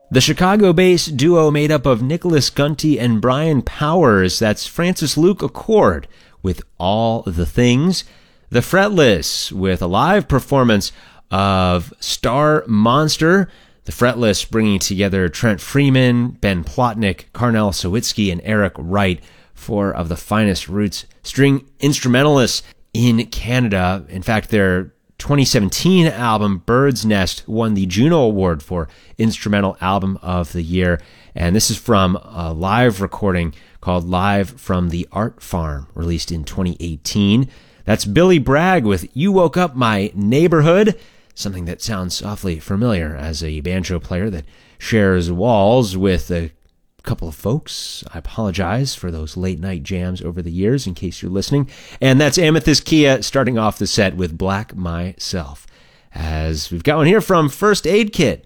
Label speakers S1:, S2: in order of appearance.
S1: The Chicago-based duo made up of Nicholas Gunty and Brian Powers, that's Francis Luke Accord with All the Things. The Fretless with a live performance of Star Monster. The Fretless bringing together Trent Freeman, Ben Plotnick, Carnell Sawitsky, and Eric Wright, four of the finest roots string instrumentalists in Canada. In fact, their 2017 album Bird's Nest won the Juno Award for Instrumental Album of the Year. And this is from a live recording called Live from the Art Farm, released in 2018. That's Billy Bragg with You Woke Up My Neighborhood, something that sounds awfully familiar as a banjo player that shares walls with a couple of folks. I apologize for those late night jams over the years in case you're listening. And that's Amethyst Kia starting off the set with Black Myself. As we've got one here from First Aid Kit.